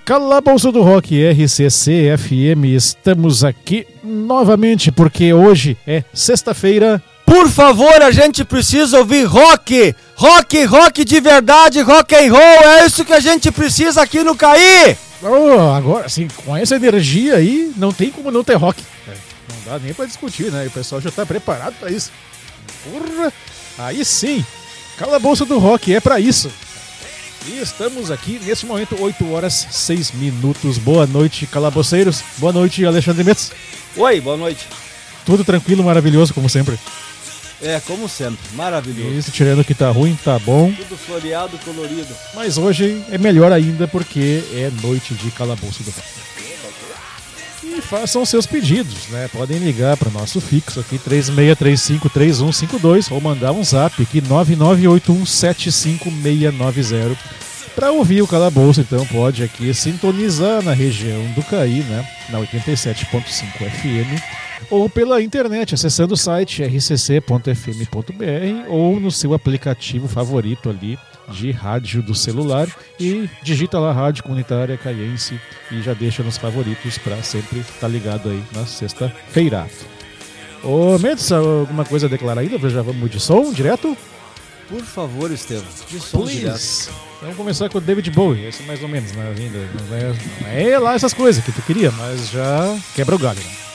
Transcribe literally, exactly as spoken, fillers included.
Calabouço do Rock, R C C F M, estamos aqui novamente porque hoje é sexta-feira. Por favor, a gente precisa ouvir rock, rock, rock de verdade, rock and roll, é isso que a gente precisa aqui no Caí. Oh, agora, assim, com essa energia aí, não tem como não ter rock. É, não dá nem pra discutir, né? O pessoal já tá preparado pra isso. Porra, aí sim, Calabouço do Rock é pra isso. E estamos aqui nesse momento, oito horas, seis minutos. Boa noite, calaboceiros. Boa noite, Alexandre Metz. Oi, boa noite. Tudo tranquilo, maravilhoso, como sempre. É, como sempre, maravilhoso. Isso, tirando que tá ruim, tá bom. Tudo floreado, colorido. Mas hoje é melhor ainda porque é noite de Calabouço do Rock. E façam seus pedidos, né? Podem ligar para o nosso fixo aqui, três seis três cinco, três um cinco dois, ou mandar um zap aqui, nove nove oito um sete cinco seis nove zero. Para ouvir o Calabouço, então, pode aqui sintonizar na região do Caí, né? Na oitenta e sete ponto cinco F M, ou pela internet, acessando o site r c c ponto f m ponto b r ou no seu aplicativo favorito ali de rádio do celular e digita lá Rádio Comunitária Caiense e já deixa nos favoritos para sempre estar tá ligado aí na sexta-feira. Ô Mendes, alguma coisa a declarar ainda? Já vamos de som direto? Por favor, Estevam, de som Please. direto. Vamos começar com o David Bowie, esse mais ou menos, né? Ainda não é, não é lá essas coisas que tu queria, mas já quebra o galho, né?